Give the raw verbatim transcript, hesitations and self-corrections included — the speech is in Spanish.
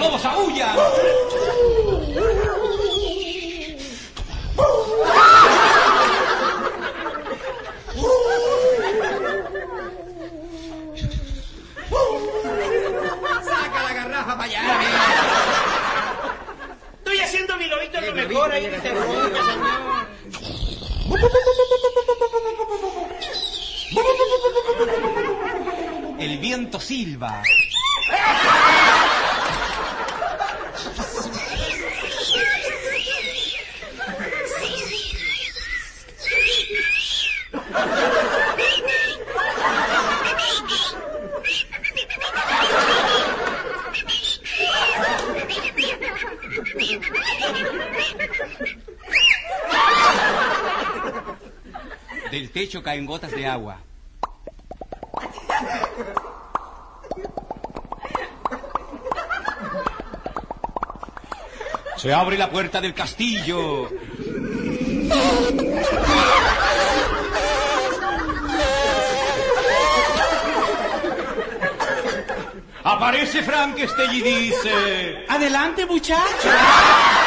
todos aúllan. Saca la garrafa para allá. Estoy haciendo mi lobito lo mejor ahí en este ronco, señor. El viento silba. Del techo caen gotas de agua. Se abre la puerta del castillo. Aparece Frankenstein y dice: Adelante, muchacho.